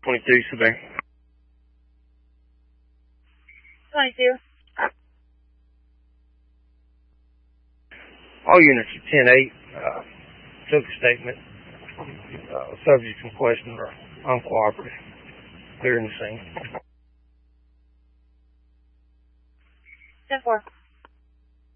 22, Savannah. 22. All units of 10-8 took a statement. Subjects in question are uncooperative. Clearing the scene. 10-4.